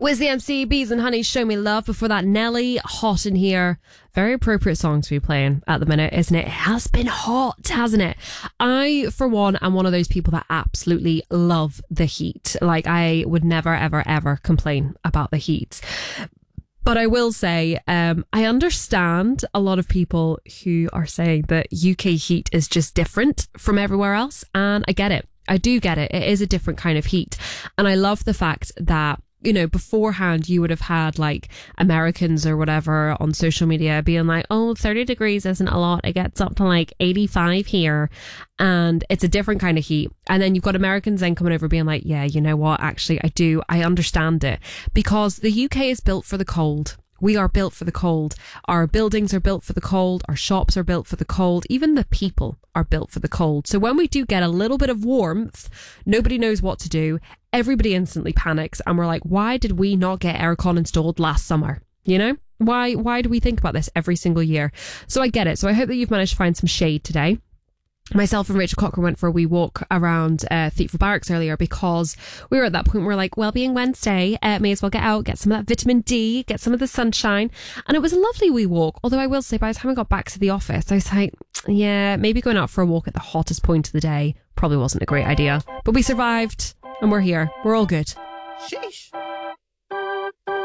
Wiz the MC, Bees and Honey, Show Me Love. Before that, Nelly, Hot in Here. Very appropriate song to be playing at the minute, isn't it? It has been hot, hasn't it? I, for one, am one of those people that absolutely love the heat. Like, I would never, ever, ever complain about the heat. But I will say, I understand a lot of people who are saying that UK heat is just different from everywhere else. And I get it. I do get it. It is a different kind of heat. And I love the fact that, you know, beforehand you would have had like Americans or whatever on social media being like, oh, 30 degrees isn't a lot. It gets up to like 85 here. And it's a different kind of heat. And then you've got Americans then coming over being like, yeah, you know what? Actually, I understand it, because the UK is built for the cold. We are built for the cold. Our buildings are built for the cold. Our shops are built for the cold. Even the people are built for the cold. So when we do get a little bit of warmth, nobody knows what to do. Everybody instantly panics. And we're like, why did we not get aircon installed last summer? You know, why do we think about this every single year? So I get it. So I hope that you've managed to find some shade today. Myself and Rachel Cochran went for a wee walk around Thiepval Barracks earlier, because we were at that point where we're like, Wellbeing Wednesday, may as well get out, get some of that vitamin D, get some of the sunshine. And it was a lovely wee walk. Although I will say, by the time I got back to the office, I was like, yeah, maybe going out for a walk at the hottest point of the day probably wasn't a great idea. But we survived and we're here. We're all good. Sheesh.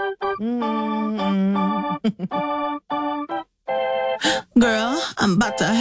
Girl, I'm about to